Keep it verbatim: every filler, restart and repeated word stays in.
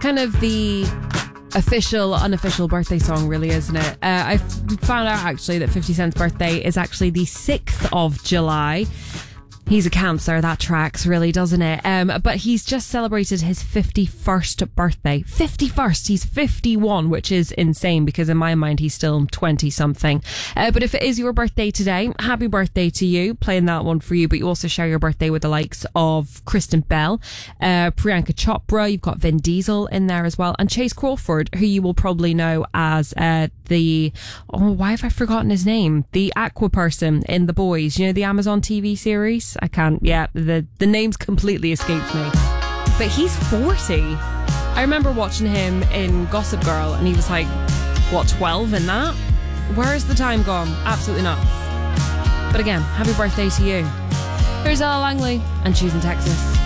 kind of the official, unofficial birthday song, really, isn't it? Uh, I found out actually that fifty Cent's birthday is actually the sixth of July. He's a Cancer, that tracks really, doesn't it? Um, but he's just celebrated his fifty-first birthday. fifty-first, he's fifty-one, which is insane because in my mind he's still twenty-something. Uh, but if it is your birthday today, happy birthday to you. Playing that one for you, but you also share your birthday with the likes of Kristen Bell, uh, Priyanka Chopra, you've got Vin Diesel in there as well, and Chase Crawford, who you will probably know as uh, the... Oh, why have I forgotten his name? The aqua person in The Boys, you know, the Amazon T V series? I can't, yeah, the, the name's completely escaped me. But he's forty. I remember watching him in Gossip Girl and he was like, what, twelve in that? Where has the time gone? Absolutely nuts. But again, happy birthday to you. Here's Ella Langley and Choosing Texas.